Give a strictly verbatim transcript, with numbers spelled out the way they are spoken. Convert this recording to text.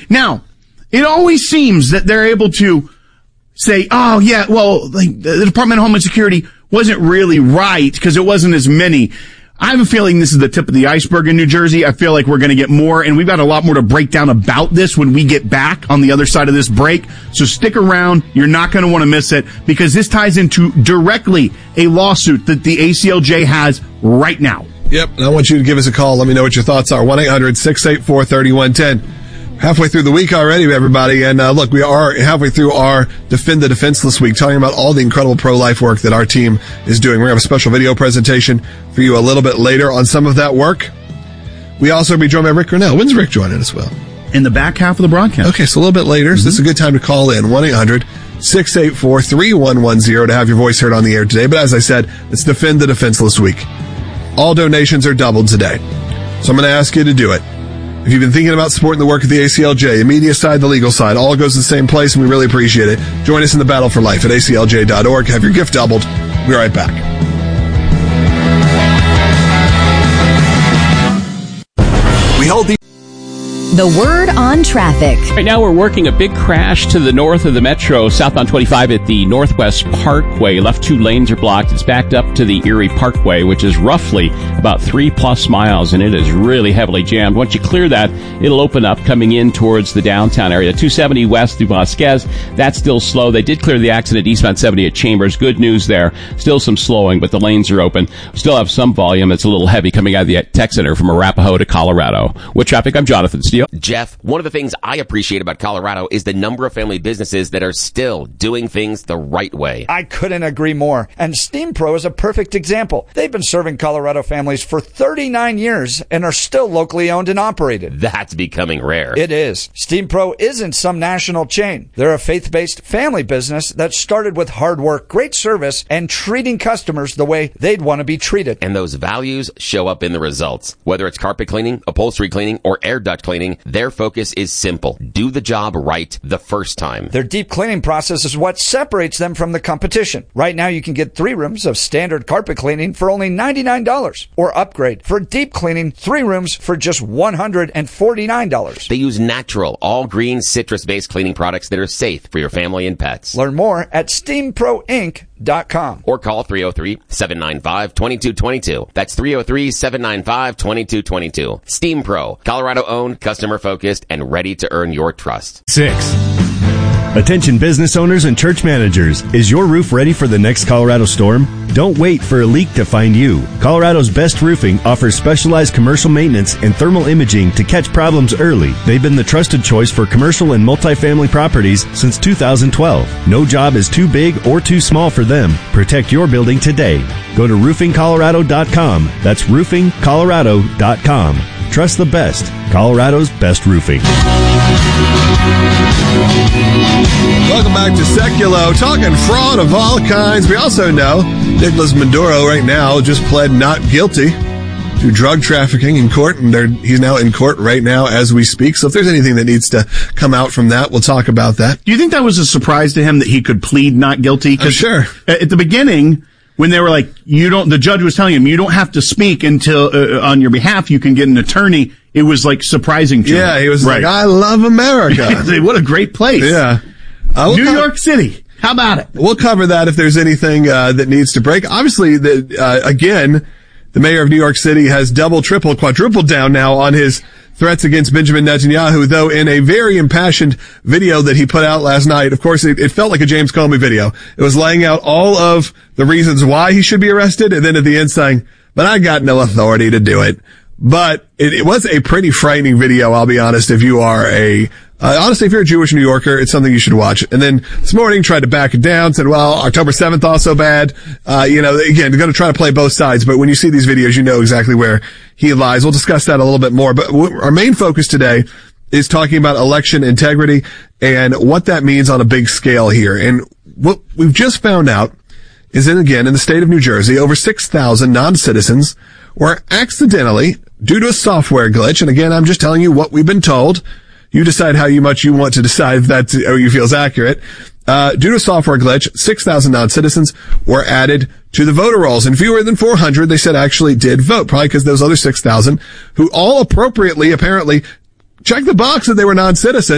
Now, it always seems that they're able to say, oh, yeah, well, like, the Department of Homeland Security wasn't really right because it wasn't as many. I have a feeling this is the tip of the iceberg in New Jersey. I feel like we're going to get more, and we've got a lot more to break down about this when we get back on the other side of this break. So stick around. You're not going to want to miss it because this ties into directly a lawsuit that the A C L J has right now. Yep, and I want you to give us a call. Let me know what your thoughts are. one eight hundred six eight four three one one zero. Halfway through the week already, everybody. And uh, look, we are halfway through our Defend the Defenseless week, talking about all the incredible pro-life work that our team is doing. We're going to have a special video presentation for you a little bit later on some of that work. We also will be joined by Rick Grinnell. When's Rick joining us, Will? In the back half of the broadcast. Okay, so a little bit later. Mm-hmm. So this is a good time to call in. one eight hundred six eight four three one one zero to have your voice heard on the air today. But as I said, it's Defend the Defenseless week. All donations are doubled today. So I'm going to ask you to do it. If you've been thinking about supporting the work of the A C L J, the media side, the legal side, all goes to the same place, and we really appreciate it. Join us in the battle for life at A C L J dot org. Have your gift doubled. We'll be right back. We hold the... The word on traffic. Right now we're working a big crash to the north of the metro, southbound twenty-five at the Northwest Parkway. Left two lanes are blocked. It's backed up to the Erie Parkway, which is roughly about three plus miles, and it is really heavily jammed. Once you clear that, it'll open up coming in towards the downtown area. two seventy west through Vasquez, that's still slow. They did clear the accident eastbound seventy at Chambers. Good news there. Still some slowing, but the lanes are open. Still have some volume. It's a little heavy coming out of the tech center from Arapahoe to Colorado. With traffic, I'm Jonathan Steele. Jeff, one of the things I appreciate about Colorado is the number of family businesses that are still doing things the right way. I couldn't agree more. And Steam Pro is a perfect example. They've been serving Colorado families for thirty-nine years and are still locally owned and operated. That's becoming rare. It is. Steam Pro isn't some national chain. They're a faith-based family business that started with hard work, great service, and treating customers the way they'd want to be treated. And those values show up in the results. Whether it's carpet cleaning, upholstery cleaning, or air duct cleaning, their focus is simple. Do the job right the first time. Their deep cleaning process is what separates them from the competition. Right now, you can get three rooms of standard carpet cleaning for only ninety-nine dollars, or upgrade for deep cleaning, three rooms for just one hundred forty-nine dollars. They use natural, all-green, citrus-based cleaning products that are safe for your family and pets. Learn more at steam pro inc dot com. Or call three oh three, seven nine five, two two two two. That's three oh three, seven nine five, two two two two. Steam Pro, Colorado-owned, customer-focused, and ready to earn your trust. Six. Attention business owners and church managers. Is your roof ready for the next Colorado storm? Don't wait for a leak to find you. Colorado's Best Roofing offers specialized commercial maintenance and thermal imaging to catch problems early. They've been the trusted choice for commercial and multifamily properties since two thousand twelve. No job is too big or too small for them. Protect your building today. Go to roofing colorado dot com. That's roofing colorado dot com. Trust the best. Colorado's Best Roofing. Welcome back to Seculo, talking fraud of all kinds. We also know Nicholas Maduro right now just pled not guilty to drug trafficking in court, and he's now in court right now as we speak. So if there's anything that needs to come out from that, we'll talk about that. Do you think that was a surprise to him that he could plead not guilty? I'm sure. At the beginning, when they were like, you don't, the judge was telling him, you don't have to speak until, uh, on your behalf, you can get an attorney. It was like surprising to yeah, him. he was right. like, I love America. What a great place. Yeah. Uh, New we'll York co- City. How about it? We'll cover that if there's anything uh, that needs to break. Obviously, the, uh, again, the mayor of New York City has double, triple, quadrupled down now on his threats against Benjamin Netanyahu, though in a very impassioned video that he put out last night. Of course, it, it felt like a James Comey video. It was laying out all of the reasons why he should be arrested, and then at the end saying, but I got no authority to do it. But it, it was a pretty frightening video, I'll be honest, if you are a, uh, honestly, if you're a Jewish New Yorker, it's something you should watch. And then this morning tried to back it down, said, well, October seventh also bad. Uh, you know, again, they're going to try to play both sides, but when you see these videos, you know exactly where he lies. We'll discuss that a little bit more, but w- our main focus today is talking about election integrity and what that means on a big scale here. And what we've just found out is that, again, in the state of New Jersey, over six thousand non-citizens were accidentally, due to a software glitch, and again, I'm just telling you what we've been told. You decide how you much you want to decide if that or you feel is accurate. Uh, due to a software glitch, six thousand non-citizens were added to the voter rolls, and fewer than four hundred, they said, actually did vote, probably because those other six thousand, who all appropriately, apparently, checked the box that they were non-citizens,